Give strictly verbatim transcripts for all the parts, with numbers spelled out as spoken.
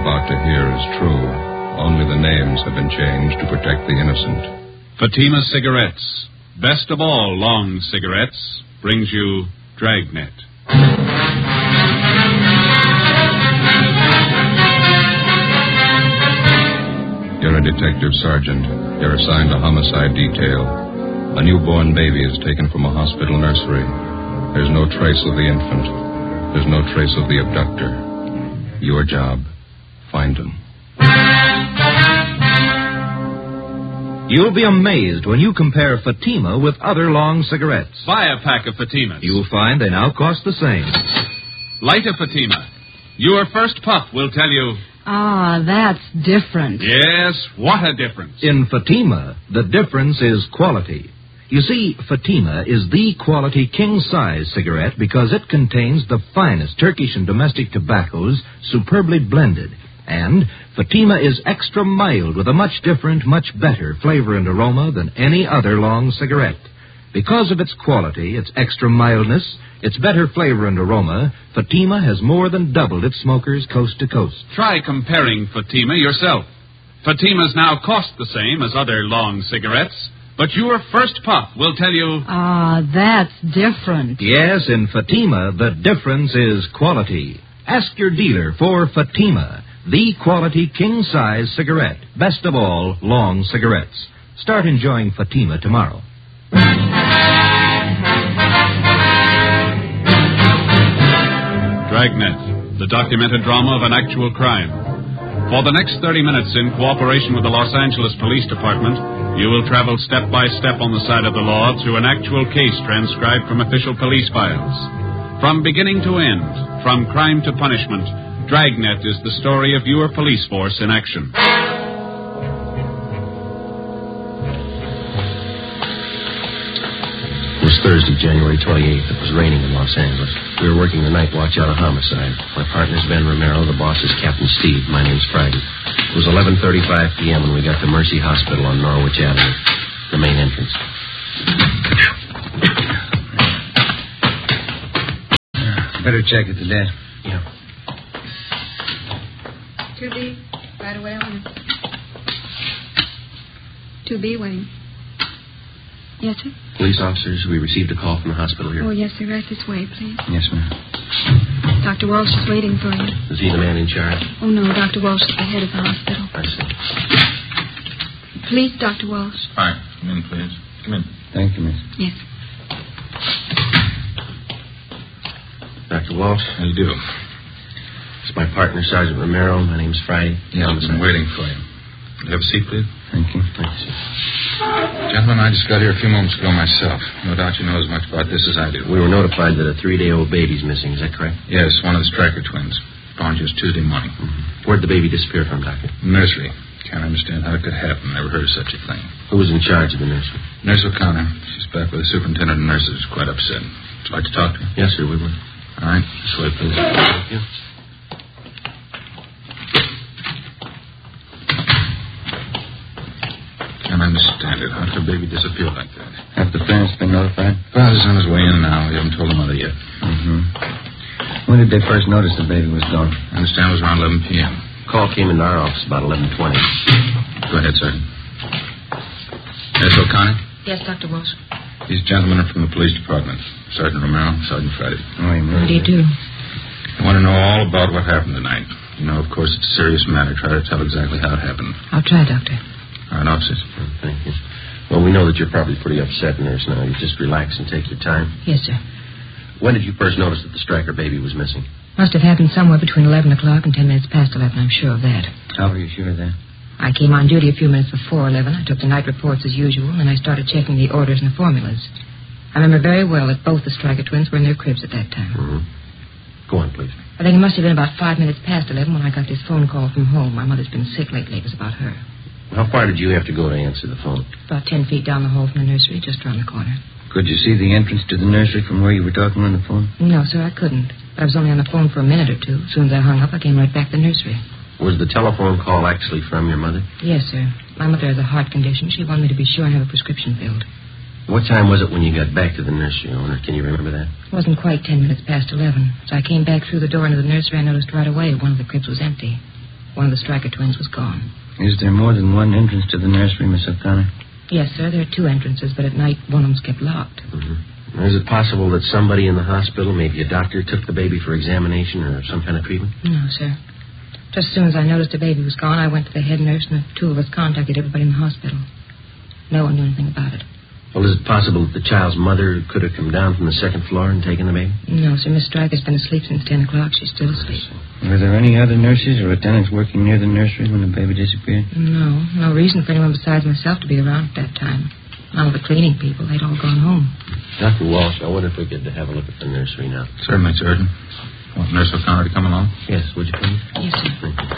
about to hear is true. Only the names have been changed to protect the innocent. Fatima Cigarettes, best of all long cigarettes, brings you Dragnet. You're a detective sergeant. You're assigned to homicide detail. A newborn baby is taken from a hospital nursery. There's no trace of the infant. There's no trace of the abductor. Your job, find him. You'll be amazed when you compare Fatima with other long cigarettes. Buy a pack of Fatimas. You'll find they now cost the same. Light a Fatima. Your first puff will tell you... Ah, that's different. Yes, what a difference. In Fatima, the difference is quality. You see, Fatima is the quality king-size cigarette because it contains the finest Turkish and domestic tobaccos superbly blended. And Fatima is extra mild with a much different, much better flavor and aroma than any other long cigarette. Because of its quality, its extra mildness, its better flavor and aroma, Fatima has more than doubled its smokers coast to coast. Try comparing Fatima yourself. Fatimas now cost the same as other long cigarettes, but your first puff will tell you... Ah, that's different. Yes, in Fatima, the difference is quality. Ask your dealer for Fatima, the quality king-size cigarette. Best of all, long cigarettes. Start enjoying Fatima tomorrow. Dragnet, the documented drama of an actual crime. For the next thirty minutes, in cooperation with the Los Angeles Police Department, you will travel step by step on the side of the law through an actual case transcribed from official police files. From beginning to end, from crime to punishment, Dragnet is the story of your police force in action. It was Thursday, January twenty-eighth. It was raining in Los Angeles. We were working the night watch out of homicide. My partner's Ben Romero. The boss is Captain Steve. My name's Friday. It was eleven thirty-five p.m. when we got to Mercy Hospital on Norwich Avenue, the main entrance. Better check at the desk. Yeah. two B, right away on it. two B, waiting. Yes, sir? Police officers, we received a call from the hospital here. Oh, yes, sir. Right this way, please. Yes, ma'am. Doctor Walsh is waiting for you. Is he the man in charge? Oh, no, Doctor Walsh is the head of the hospital. I see. Please, Doctor Walsh. Fine. Come in, please. Come in. Thank you, miss. Yes. Doctor Walsh. How do you do? It's my partner, Sergeant Romero. My name's Friday. Yeah, I've been waiting for you. Will you have a seat, please? Thank you. Thank you, sir. Gentlemen, I just got here a few moments ago myself. No doubt you know as much about this as I do. We were notified that a three-day-old baby's missing. Is that correct? Yes, one of the Stryker twins. Found just Tuesday morning. Mm-hmm. Where'd the baby disappear from, Doctor? Nursery. Can't understand how it could happen. Never heard of such a thing. Who was in charge of the nursery? Nurse O'Connor. She's back with the superintendent of nurses. Quite upset. Would you like to talk to her? Yes, sir, we would. All right. This way, please. Thank you. Can't understand it. How could a baby disappear like that? Have the parents been notified? Father's on his way in now. We haven't told the mother yet. Mm-hmm. When did they first notice the baby was gone? I understand it was around eleven p.m. Call came into our office about eleven twenty. Go ahead, Sergeant. Nurse O'Connor? Yes, Doctor Walsh. These gentlemen are from the police department. Sergeant Romero, Sergeant Friday. Oh, How do you do? I want to know all about what happened tonight. You know, of course, it's a serious matter. Try to tell exactly how it happened. I'll try, Doctor. All right, officers. Thank you. Well, we know that you're probably pretty upset, nurse, now. You just relax and take your time. Yes, sir. When did you first notice that the Stryker baby was missing? Must have happened somewhere between eleven o'clock and ten minutes past eleven, I'm sure of that. How were you sure of that? I came on duty a few minutes before eleven. I took the night reports as usual, and I started checking the orders and the formulas. I remember very well that both the Stryker twins were in their cribs at that time. Mm-hmm. Go on, please. I think it must have been about five minutes past eleven when I got this phone call from home. My mother's been sick lately. It was about her. How far did you have to go to answer the phone? About ten feet down the hall from the nursery, just around the corner. Could you see the entrance to the nursery from where you were talking on the phone? No, sir, I couldn't. I was only on the phone for a minute or two. As soon as I hung up, I came right back to the nursery. Was the telephone call actually from your mother? Yes, sir. My mother has a heart condition. She wanted me to be sure and have a prescription filled. What time was it when you got back to the nursery, owner? Can you remember that? It wasn't quite ten minutes past eleven. As I came back through the door into the nursery, I noticed right away one of the cribs was empty. One of the Stryker twins was gone. Is there more than one entrance to the nursery, Miss O'Connor? Yes, sir. There are two entrances, but at night one of them's kept locked. Mm-hmm. Is it possible that somebody in the hospital, maybe a doctor, took the baby for examination or some kind of treatment? No, sir. Just as soon as I noticed the baby was gone, I went to the head nurse, and the two of us contacted everybody in the hospital. No one knew anything about it. Well, is it possible that the child's mother could have come down from the second floor and taken the baby? No, sir. Miss Stryker's been asleep since ten o'clock. She's still asleep. Were there any other nurses or attendants working near the nursery when the baby disappeared? No. No reason for anyone besides myself to be around at that time. None of the cleaning people. They'd all gone home. Doctor Walsh, I wonder if we could have a look at the nursery now. Certainly, Sergeant. Want Nurse O'Connor to come along? Yes, would you please? Yes, sir. Thank you.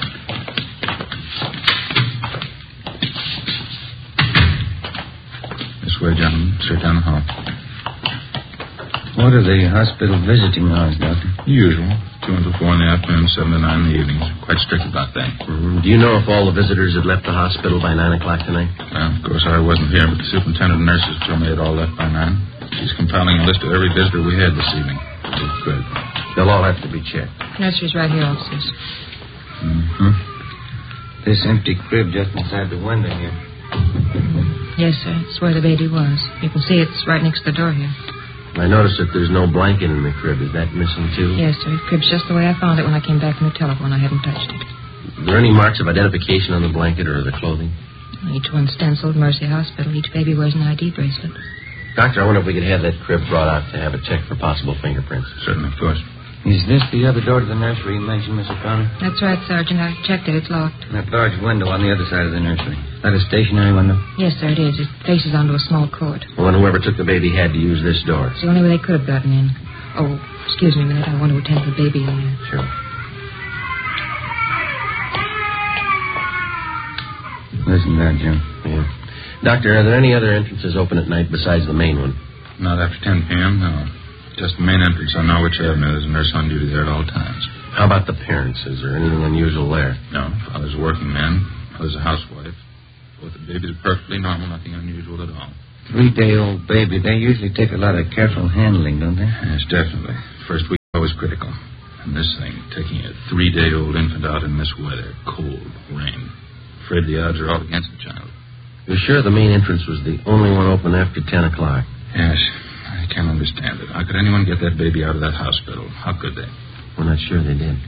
This way, gentlemen. Straight down the hall. What are the hospital visiting hours, Doctor? The usual. Two until four in the afternoon, seven to nine in the evenings. Quite strict about that. Mm-hmm. Do you know if all the visitors had left the hospital by nine o'clock tonight? Well, of course, I wasn't here, but the superintendent of nurses told me they'd all left by nine. She's compiling a list of every visitor we had this evening. Good. They'll all have to be checked. Nursery's right here, officers. Mm-hmm. This empty crib just inside the window here. Yes, sir. It's where the baby was. You can see it's right next to the door here. I noticed that there's no blanket in the crib. Is that missing, too? Yes, sir. The crib's just the way I found it when I came back from the telephone. I haven't touched it. Are there any marks of identification on the blanket or the clothing? Each one's stenciled Mercy Hospital. Each baby wears an I D bracelet. Doctor, I wonder if we could have that crib brought out to have it checked for possible fingerprints. Certainly, of course. Is this the other door to the nursery you mentioned, Miss O'Connor? That's right, Sergeant. I checked it. It's locked. That large window on the other side of the nursery. Is that a stationary window? Yes, sir, it is. It faces onto a small court. Well, then whoever took the baby had to use this door. It's the only way they could have gotten in. Oh, excuse me a minute. I want to attend to the baby in there. Sure. Listen there, Jim. Yeah. Doctor, are there any other entrances open at night besides the main one? Not after ten p.m., no. Just the main entrance on Norwich Avenue. There's a nurse on duty there at all times. How about the parents? Is there anything unusual there? No. Father's a working man. Mother's a housewife. Both the babies are perfectly normal. Nothing unusual at all. Three-day-old baby. They usually take a lot of careful handling, don't they? Yes, definitely. First week was critical. And this thing, taking a three-day-old infant out in this weather, cold, rain. Afraid the odds are all against the child. You're sure the main entrance was the only one open after ten o'clock? Yes. I can't understand it. How could anyone get that baby out of that hospital? How could they? We're not sure they did.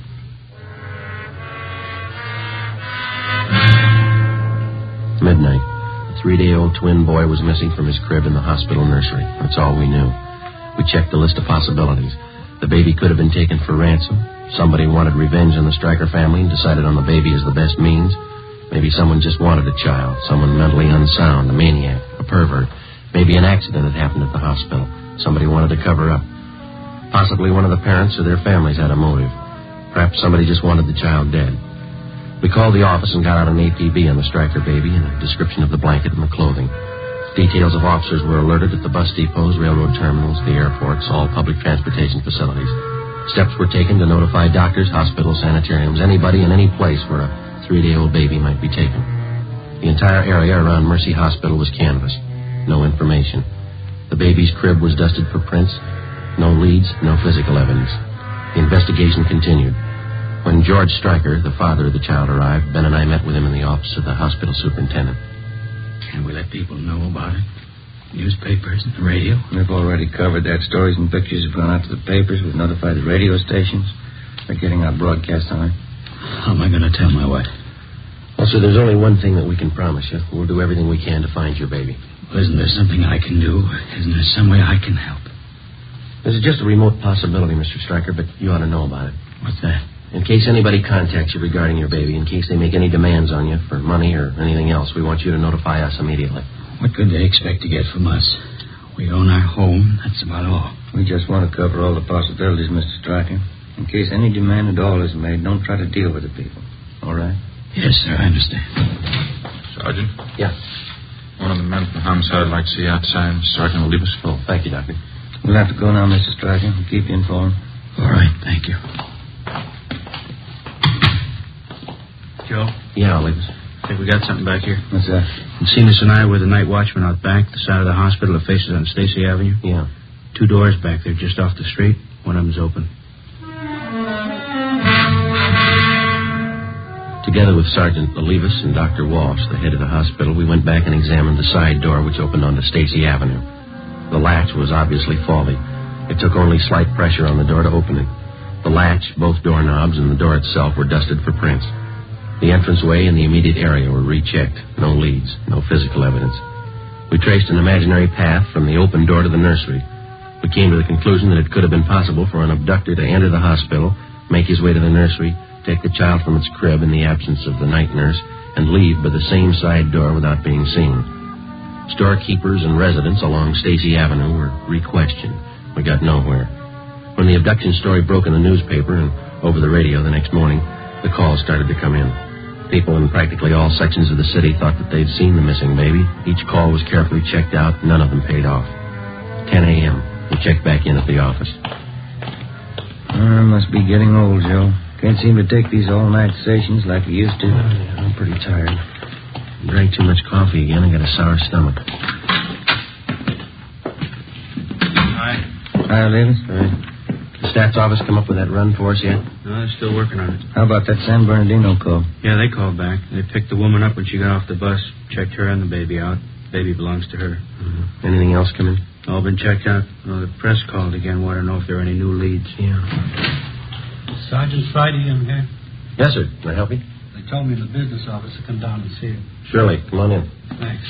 Midnight. A three-day-old twin boy was missing from his crib in the hospital nursery. That's all we knew. We checked the list of possibilities. The baby could have been taken for ransom. Somebody wanted revenge on the Stryker family and decided on the baby as the best means. Maybe someone just wanted a child. Someone mentally unsound, a maniac, a pervert. Maybe an accident had happened at the hospital. Somebody wanted to cover up. Possibly one of the parents or their families had a motive. Perhaps somebody just wanted the child dead. We called the office and got out an A P B on the Stryker baby and a description of the blanket and the clothing. Details of officers were alerted at the bus depots, railroad terminals, the airports, all public transportation facilities. Steps were taken to notify doctors, hospitals, sanitariums, anybody in any place where a three-day-old baby might be taken. The entire area around Mercy Hospital was canvassed. No information. The baby's crib was dusted for prints. No leads, no physical evidence. The investigation continued. When George Stryker, the father of the child, arrived, Ben and I met with him in the office of the hospital superintendent. Can we let people know about it? Newspapers and the radio? We've already covered that. Stories and pictures have gone out to the papers. We've notified the radio stations. They're getting our broadcast on it. How am I going to tell my wife? Well, sir, there's only one thing that we can promise you. We'll do everything we can to find your baby. Well, isn't there something I can do? Isn't there some way I can help? This is just a remote possibility, Mister Stryker, but you ought to know about it. What's that? In case anybody contacts you regarding your baby, in case they make any demands on you for money or anything else, we want you to notify us immediately. What could they expect to get from us? We own our home. That's about all. We just want to cover all the possibilities, Mister Stryker. In case any demand at all is made, don't try to deal with the people. All right? Yes, sir, I understand. Sergeant? Yeah. One of the men from homicide would like to see you outside. Sergeant will leave us full. Thank you, Doctor. We'll have to go now, Mister Stryker. We'll keep you informed. All right, thank you. Joe? Yeah, I'll leave us. I think we got something back here. What's that? Seamus and I were the night watchman out back, the side of the hospital that faces on Stacy Avenue. Yeah. Two doors back there, just off the street. One of them's open. Do Together with Sergeant Olivas and Doctor Walsh, the head of the hospital, we went back and examined the side door which opened onto Stacy Avenue. The latch was obviously faulty. It took only slight pressure on the door to open it. The latch, both doorknobs, and the door itself were dusted for prints. The entranceway and the immediate area were rechecked. No leads, no physical evidence. We traced an imaginary path from the open door to the nursery. We came to the conclusion that it could have been possible for an abductor to enter the hospital, make his way to the nursery, take the child from its crib in the absence of the night nurse, and leave by the same side door without being seen. Storekeepers and residents along Stacy Avenue were re-questioned. We got nowhere. When the abduction story broke in the newspaper and over the radio the next morning, the calls started to come in. People in practically all sections of the city thought that they'd seen the missing baby. Each call was carefully checked out. None of them paid off. ten a.m. We checked back in at the office. I must be getting old, Joe. Can't seem to take these all-night sessions like I used to. Oh, yeah, I'm pretty tired. Drank too much coffee again and got a sour stomach. Hi. Hi, Olivas. All right. The stats office come up with that run for us yet? No, they're still working on it. How about that San Bernardino call? Yeah, they called back. They picked the woman up when she got off the bus, checked her and the baby out. Baby belongs to her. Mm-hmm. Anything else coming? All been checked out. Well, the press called again. Want to know if there are any new leads. Yeah. Sergeant Friday in here. Yes, sir. Can I help you? They told me in the business office to come down and see you. Surely. Come on in. Thanks.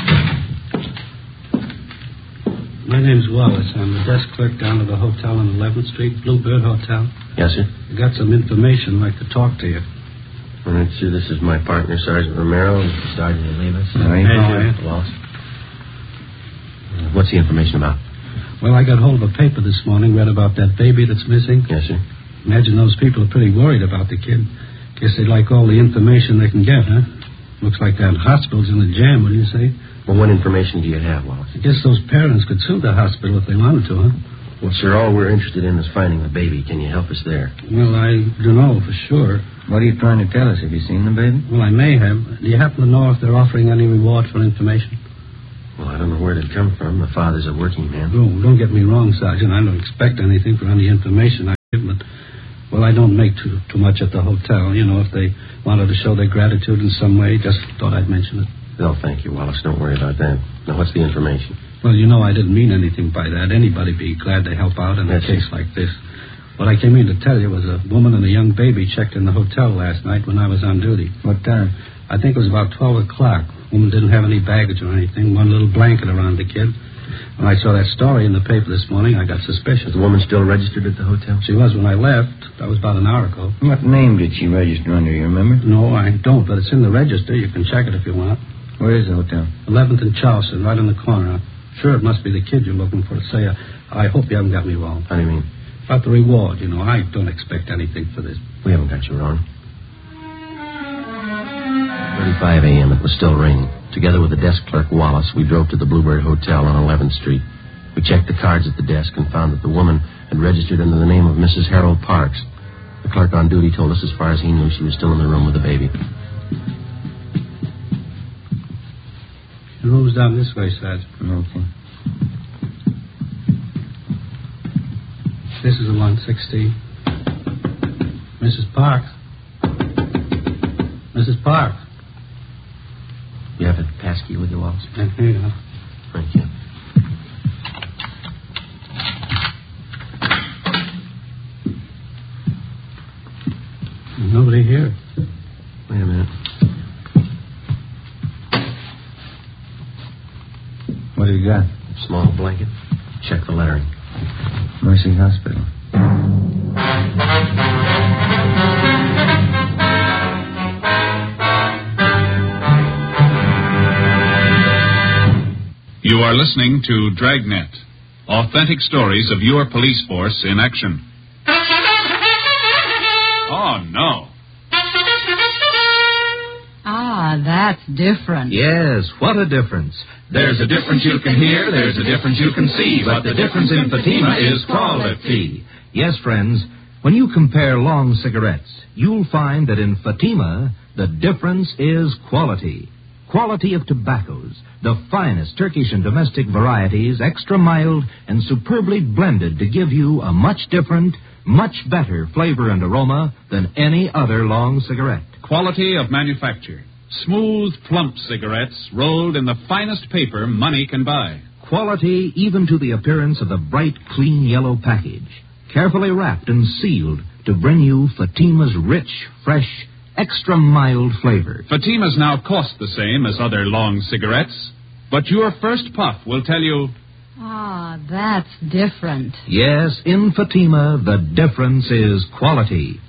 My name's Wallace. I'm the desk clerk down at the hotel on eleventh Street, Bluebird Hotel. Yes, sir. I got some information I'd like to talk to you. All right, sir. This is my partner, Sergeant Romero, and Sergeant Olivas. Hey, hey. Wallace. What's the information about? Well, I got hold of a paper this morning, read about that baby that's missing. Yes, sir. Imagine those people are pretty worried about the kid. Guess they'd like all the information they can get, huh? Looks like that hospital's in a jam, wouldn't you say? Well, what information do you have, Wallace? I guess those parents could sue the hospital if they wanted to, huh? Well, sir, all we're interested in is finding the baby. Can you help us there? Well, I don't know for sure. What are you trying to tell us? Have you seen the baby? Well, I may have. Do you happen to know if they're offering any reward for information? Well, I don't know where it'd come from. The father's a working man. Oh, don't get me wrong, Sergeant. I don't expect anything for any information I give, but, well, I don't make too too much at the hotel. You know, if they wanted to show their gratitude in some way, just thought I'd mention it. No, thank you, Wallace. Don't worry about that. Now, what's the information? Well, you know, I didn't mean anything by that. Anybody'd be glad to help out in a That's case it. like this. What I came in to tell you was a woman and a young baby checked in the hotel last night when I was on duty. What time? I think it was about twelve o'clock. Woman didn't have any baggage or anything, one little blanket around the kid. When I saw that story in the paper this morning, I got suspicious. Is the woman still registered at the hotel? She was when I left. That was about an hour ago. What name did she register under, you remember? No, I don't, but it's in the register. You can check it if you want. Where is the hotel? eleventh and Charleston, right in the corner. Sure, it must be the kid you're looking for. Say, uh, I hope you haven't got me wrong. How do you mean? About the reward, you know. I don't expect anything for this. We haven't got you wrong. thirty-five a.m. It was still raining. Together with the desk clerk, Wallace, we drove to the Bluebird Hotel on eleventh Street. We checked the cards at the desk and found that the woman had registered under the name of Missus Harold Parks. The clerk on duty told us as far as he knew she was still in the room with the baby. The room's down this way, Sergeant. Okay. This is the one sixteen. Missus Parks. Missus Parks. You have a passkey with you, Wallace? And here you are. Thank you. There's nobody here. Wait a minute. What do you got? Small blanket. Check the lettering. Mercy Hospital. You are listening to Dragnet, authentic stories of your police force in action. Oh, no. Ah, that's different. Yes, what a difference. There's a difference you can hear, there's a difference you can see, but the difference in Fatima is quality. Yes, friends, when you compare long cigarettes, you'll find that in Fatima, the difference is quality. Quality of tobaccos, the finest Turkish and domestic varieties, extra mild and superbly blended to give you a much different, much better flavor and aroma than any other long cigarette. quality of manufacture. Smooth, plump cigarettes rolled in the finest paper money can buy. Quality even to the appearance of the bright, clean yellow package, carefully wrapped and sealed to bring you Fatima's rich, fresh, extra mild flavor. Fatima's now cost the same as other long cigarettes, but your first puff will tell you... Ah, that's different. Yes, in Fatima, the difference is quality.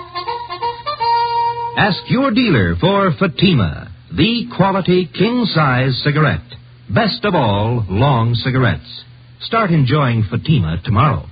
Ask your dealer for Fatima, the quality king-size cigarette. Best of all, long cigarettes. Start enjoying Fatima tomorrow.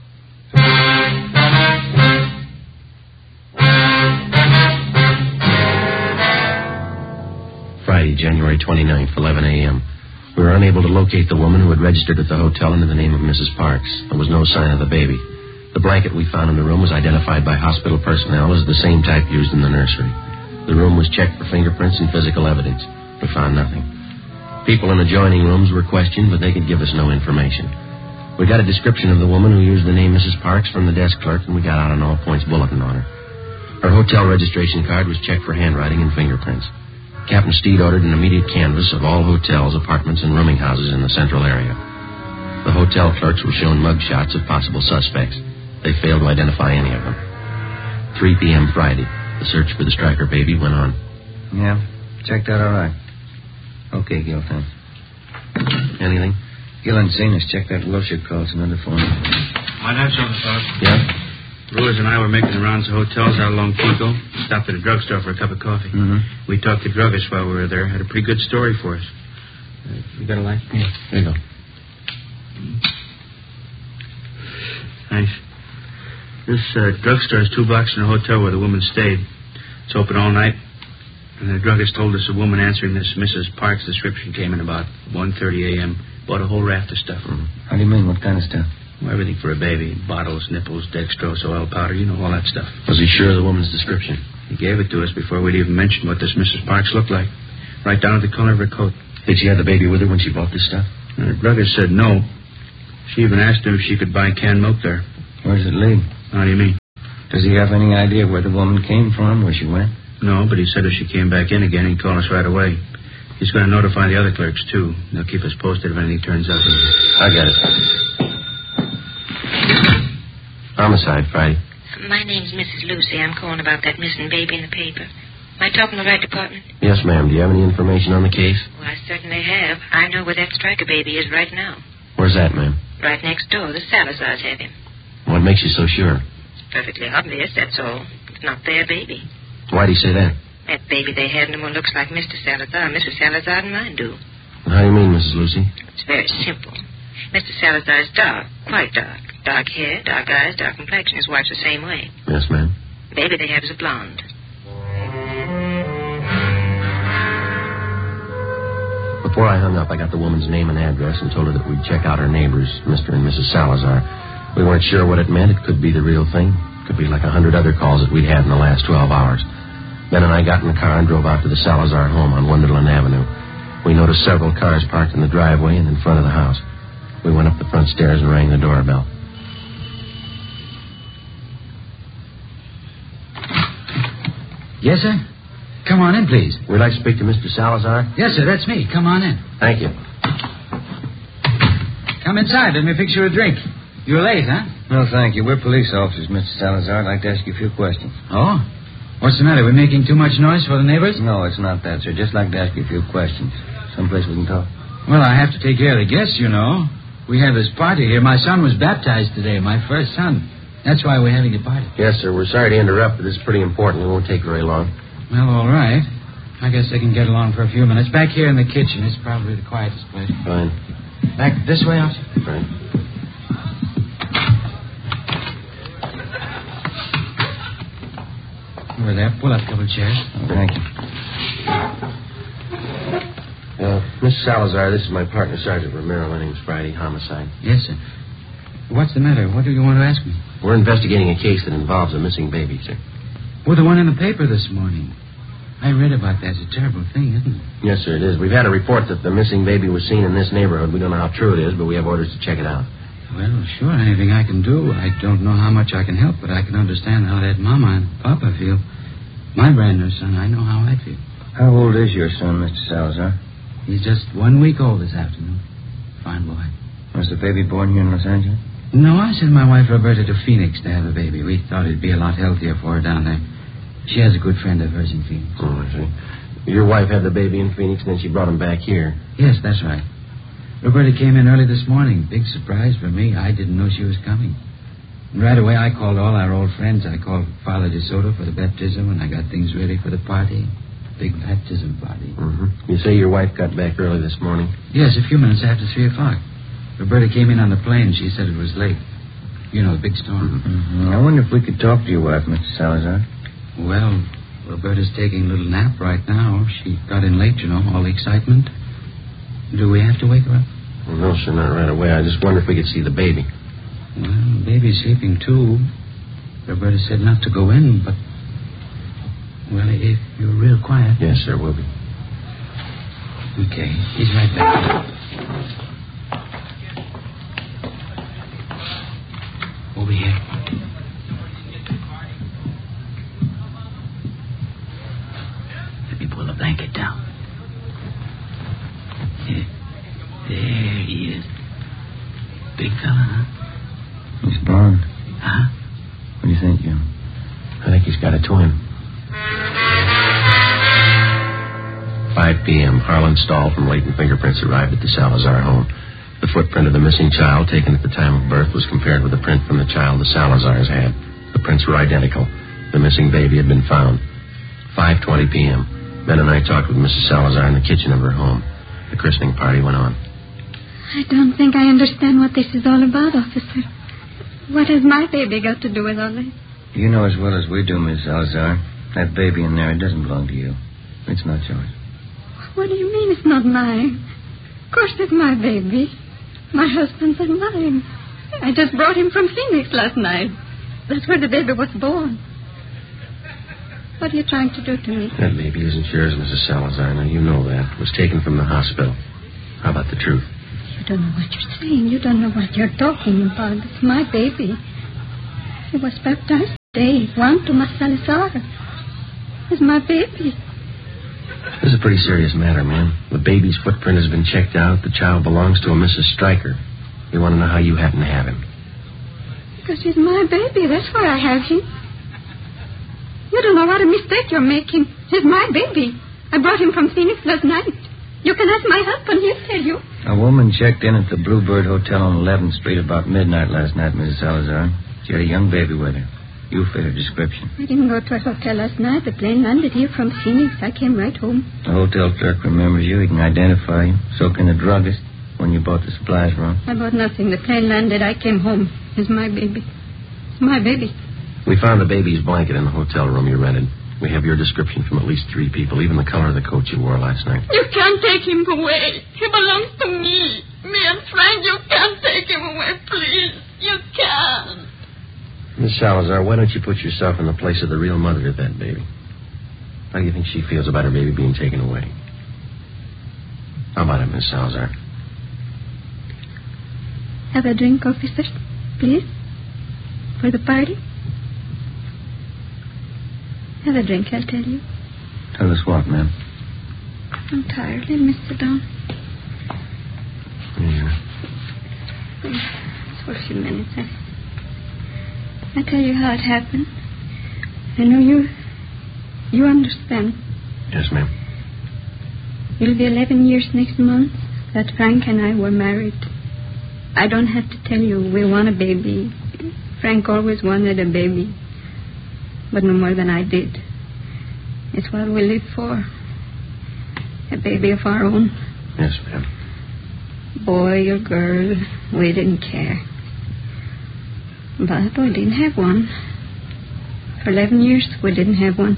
Friday, January twenty-ninth, eleven a.m. We were unable to locate the woman who had registered at the hotel under the name of Missus Parks. There was no sign of the baby. The blanket we found in the room was identified by hospital personnel as the same type used in the nursery. The room was checked for fingerprints and physical evidence. We found nothing. People in adjoining rooms were questioned, but they could give us no information. We got a description of the woman who used the name Missus Parks from the desk clerk, and we got out an all-points bulletin on her. Her hotel registration card was checked for handwriting and fingerprints. Captain Steed ordered an immediate canvass of all hotels, apartments, and rooming houses in the central area. The hotel clerks were shown mug shots of possible suspects. They failed to identify any of them. three p.m. Friday. The search for the Stryker baby went on. Yeah, checked out all right. Okay, Gil, thanks. Anything? Gil and Zenas checked that Wilshire call. It's another phone. Might have something, Sarge. Yeah? Ruiz and I were making the rounds of hotels out along Pico. Stopped at a drugstore for a cup of coffee. Mm-hmm. We talked to druggists while we were there. Had a pretty good story for us. Uh, you got a light? Yeah. There you go. Thanks. This uh, drugstore is two blocks from the hotel where the woman stayed. It's open all night. And the druggist told us a woman answering this Missus Parks description came in about one thirty a.m. Bought a whole raft of stuff. Mm-hmm. How do you mean? What kind of stuff? Well, everything for a baby. Bottles, nipples, dextrose, oil powder, you know, all that stuff. Was he sure of the woman's description? He gave it to us before we'd even mentioned what this Missus Parks looked like. Right down to the color of her coat. Did she have the baby with her when she bought this stuff? And the druggist said no. She even asked him if she could buy canned milk there. Where does it lead? How do you mean? Does he have any idea where the woman came from, where she went? No, but he said if she came back in again, he'd call us right away. He's going to notify the other clerks, too. They'll keep us posted if anything turns up. I got it. Homicide, Friday. My name's Missus Lucy. I'm calling about that missing baby in the paper. Am I talking to the right department? Yes, ma'am. Do you have any information on the case? Well, I certainly have. I know where that Stryker baby is right now. Where's that, ma'am? Right next door. The Salazars have him. What makes you so sure? It's perfectly obvious, that's all. It's not their baby. Why do you say that? That baby they have no more looks like Mister Salazar. Missus Salazar and mine do. How do you mean, Missus Lucy? It's very simple. Mister Salazar is dark, quite dark. Dark hair, dark eyes, dark complexion. His wife's the same way. Yes, ma'am. The baby they have is a blonde. Before I hung up, I got the woman's name and address and told her that we'd check out her neighbors, Mister and Missus Salazar. We weren't sure what it meant. It could be the real thing. It could be like a hundred other calls that we'd had in the last twelve hours. Ben and I got in the car and drove out to the Salazar home on Wonderland Avenue. We noticed several cars parked in the driveway and in front of the house. We went up the front stairs and rang the doorbell. Yes, sir? Come on in, please. We'd like to speak to Mister Salazar. Yes, sir, that's me. Come on in. Thank you. Come inside. Let me fix you a drink. You're late, huh? No, thank you. We're police officers, Mister Salazar. I'd like to ask you a few questions. Oh? What's the matter? We're making too much noise for the neighbors? No, it's not that, sir. Just like to ask you a few questions. Someplace we can talk. Well, I have to take care of the guests, you know. We have this party here. My son was baptized today, my first son. That's why we're having a party. Yes, sir. We're sorry to interrupt, but this is pretty important. It won't take very long. Well, all right. I guess they can get along for a few minutes. Back here in the kitchen. It's probably the quietest place. Fine. Back this way, Archie? Fine. Over there. Pull up a couple of chairs. Oh, thank you. Uh, Miss Salazar, this is my partner, Sergeant Romero. My name's Friday. Homicide. Yes, sir. What's the matter? What do you want to ask me? We're investigating a case that involves a missing baby, sir. Well, the one in the paper this morning. I read about that. It's a terrible thing, isn't it? Yes, sir, it is. We've had a report that the missing baby was seen in this neighborhood. We don't know how true it is, but we have orders to check it out. Well, sure, anything I can do. I don't know how much I can help, but I can understand how that mama and papa feel. My brand new son. I know how I feel. How old is your son, Mister Salazar? He's just one week old this afternoon. Fine boy. Was the baby born here in Los Angeles? No, I sent my wife Roberta to Phoenix to have a baby. We thought it'd be a lot healthier for her down there. She has a good friend of hers in Phoenix. Oh, I see. Your wife had the baby in Phoenix, and then she brought him back here. Yes, that's right. Roberta came in early this morning. Big surprise for me. I didn't know she was coming. And right away, I called all our old friends. I called Father DeSoto for the baptism, and I got things ready for the party. Big baptism party. Mm-hmm. You say your wife got back early this morning? Yes, a few minutes after three o'clock. Roberta came in on the plane. She said it was late. You know, the big storm. Mm-hmm. I wonder if we could talk to your wife, Mister Salazar. Well, Roberta's taking a little nap right now. She got in late, you know, all the excitement. Do we have to wake her up? Well, no, sir, not right away. I just wonder if we could see the baby. Well, the baby's sleeping, too. Roberta said not to go in, but... Well, if you're real quiet... Yes, sir, we'll be. Okay, he's right back. Over here. Let me pull the blanket down. There, there he is. Big fella, huh? He's born. Huh? What do you think, Jim? I think he's got a twin. five p.m., Harlan Stahl from Leighton Fingerprints arrived at the Salazar home. The footprint of the missing child taken at the time of birth was compared with the print from the child the Salazars had. The prints were identical. The missing baby had been found. five twenty p.m. Ben and I talked with Missus Salazar in the kitchen of her home. The christening party went on. I don't think I understand what this is all about, officer. What has my baby got to do with all this? You know as well as we do, Miss Salazar. That baby in there, it doesn't belong to you. It's not yours. What do you mean it's not mine? Of course it's my baby. My husband's and mine. I just brought him from Phoenix last night. That's where the baby was born. What are you trying to do to me? That baby isn't yours, Missus Salazar. Now, you know that. It was taken from the hospital. How about the truth? You don't know what you're saying. You don't know what you're talking about. It's my baby. He was baptized today. Juan Tomas Salazar. It's my baby. This is a pretty serious matter, ma'am. The baby's footprint has been checked out. The child belongs to a Missus Stryker. We want to know how you happen to have him. Because he's my baby. That's why I have him. You don't know what a mistake you're making. He's my baby. I brought him from Phoenix last night. You can ask my husband. He'll tell you. A woman checked in at the Bluebird Hotel on eleventh Street about midnight last night, Missus Salazar. She had a young baby with her. You fit her description. I didn't go to a hotel last night. The plane landed here from Phoenix. I came right home. The hotel clerk remembers you. He can identify you. So can the druggist when you bought the supplies from. I bought nothing. The plane landed. I came home. It's my baby. It's my baby. We found the baby's blanket in the hotel room you rented. We have your description from at least three people, even the color of the coat you wore last night. You can't take him away. He belongs to me. Me and Frank, you can't take him away, please. You can't. Miss Salazar, why don't you put yourself in the place of the real mother of that baby? How do you think she feels about her baby being taken away? How about it, Miss Salazar? Have a drink, officer, please? For the party? Have a drink, I'll tell you. Tell us what, ma'am? I'm tired. Let me sit down. Yeah. Just for a few minutes. I, I tell you how it happened. I know you... You understand. Yes, ma'am. It'll be eleven years next month that Frank and I were married. I don't have to tell you we want a baby. Frank always wanted a baby. But no more than I did. It's what we live for. A baby of our own. Yes, ma'am. Boy or girl, we didn't care. But we didn't have one. For eleven years, we didn't have one.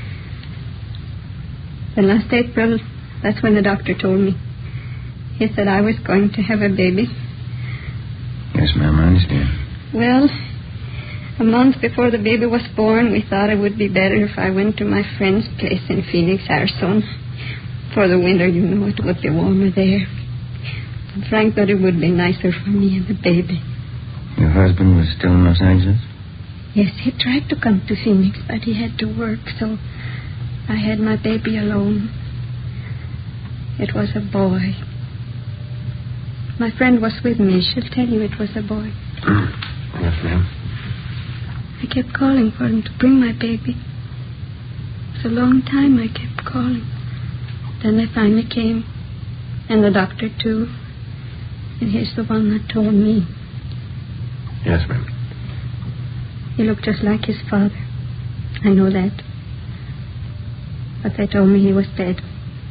Then last April, that's when the doctor told me. He said I was going to have a baby. Yes, ma'am, I understand. Well... A month before the baby was born, we thought it would be better if I went to my friend's place in Phoenix, Arizona. For the winter, you know, it would be warmer there. And Frank thought it would be nicer for me and the baby. Your husband was still in Los Angeles? Yes, he tried to come to Phoenix, but he had to work, so I had my baby alone. It was a boy. My friend was with me. She'll tell you it was a boy. Yes, ma'am. I kept calling for him to bring my baby. It was a long time I kept calling. Then they finally came. And the doctor, too. And he's the one that told me. Yes, ma'am. He looked just like his father. I know that. But they told me he was dead.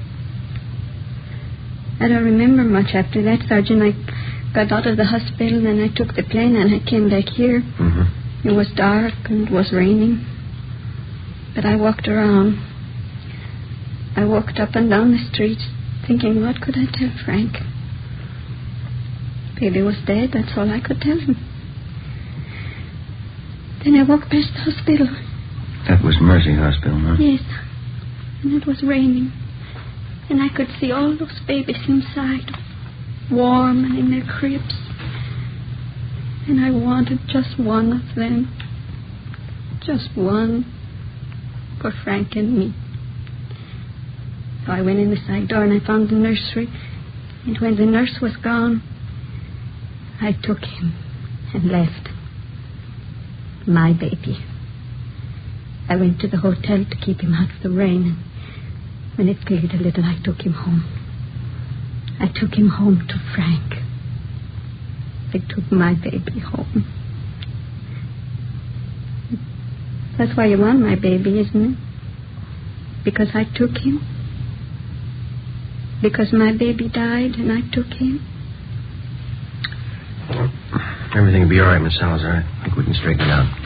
I don't remember much after that, Sergeant. I got out of the hospital, and I took the plane, and I came back here. Mm-hmm. It was dark, and it was raining. But I walked around. I walked up and down the streets, thinking, what could I tell Frank? Baby was dead, that's all I could tell him. Then I walked past the hospital. That was Mercy Hospital, huh? Yes. And it was raining. And I could see all those babies inside, warm and in their cribs. And I wanted just one of them. Just one for Frank and me. So I went in the side door and I found the nursery. And when the nurse was gone, I took him and left. My baby. I went to the hotel to keep him out of the rain. And when it cleared a little, I took him home. I took him home to Frank. I took my baby home. That's why you want my baby, isn't it? Because I took him? Because my baby died and I took him? Everything will be all right, Miss Salazar. I think we can straighten it out.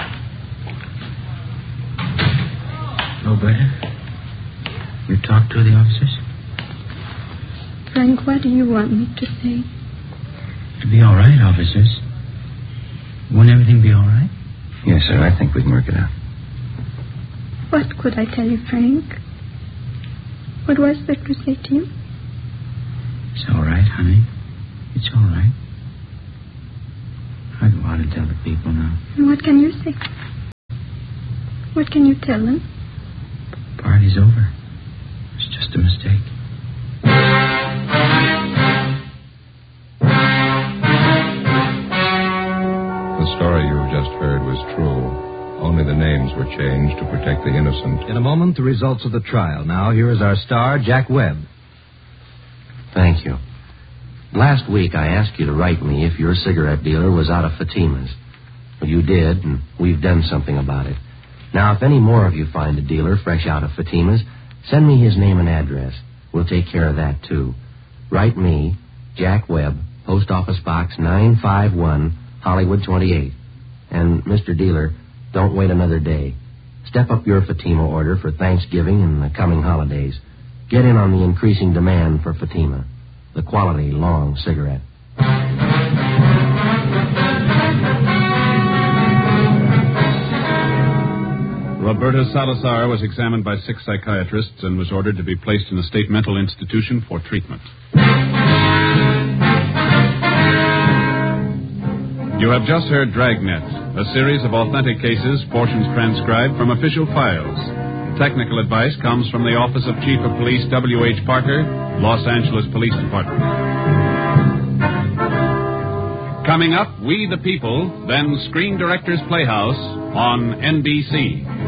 Roberta? You talked to the officers? Frank, what do you want me to say? It'll be all right, officers. Won't everything be all right? Yes, sir. I think we can work it out. What could I tell you, Frank? What was that to say to you? It's all right, honey. It's all right. I go out and tell the people now. And what can you say? What can you tell them? The party's over. It's just a mistake. The story you've just heard was true. Only the names were changed to protect the innocent. In a moment, the results of the trial. Now, here is our star, Jack Webb. Thank you. Last week, I asked you to write me if your cigarette dealer was out of Fatima's. Well, you did, and we've done something about it. Now, if any more of you find a dealer fresh out of Fatima's, send me his name and address. We'll take care of that, too. Write me, Jack Webb, Post Office Box nine five one, Hollywood twenty-eight. And, Mister Dealer, don't wait another day. Step up your Fatima order for Thanksgiving and the coming holidays. Get in on the increasing demand for Fatima, the quality long cigarette. Roberta Salazar was examined by six psychiatrists and was ordered to be placed in a state mental institution for treatment. You have just heard Dragnet, a series of authentic cases, portions transcribed from official files. Technical advice comes from the Office of Chief of Police W H Parker, Los Angeles Police Department. Coming up, We the People, then Screen Directors Playhouse on N B C.